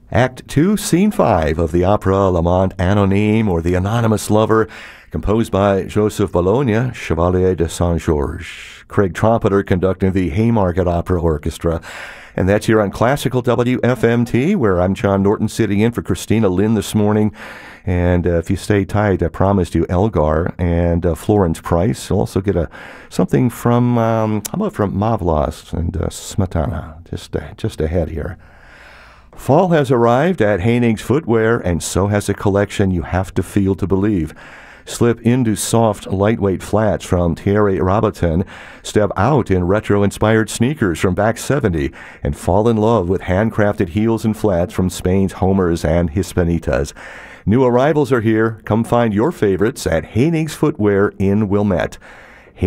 Act 2, Scene 5 of the opera L'Amant Anonyme, or The Anonymous Lover, composed by Joseph Bologna, Chevalier de Saint-Georges. Craig Trompeter conducting the Haymarket Opera Orchestra. And that's here on Classical WFMT, where I'm John Norton sitting in for Christina Lynn this morning. And if you stay tight, I promised you Elgar and Florence Price. You'll also get something from, how about from Mavlas and Smetana, just ahead here. Fall has arrived at Heining's Footwear, and so has a collection you have to feel to believe. Slip into soft, lightweight flats from Thierry Rabatin, step out in retro-inspired sneakers from Back 70, and fall in love with handcrafted heels and flats from Spain's Homers and Hispanitas. New arrivals are here. Come find your favorites at Heining's Footwear in Wilmette.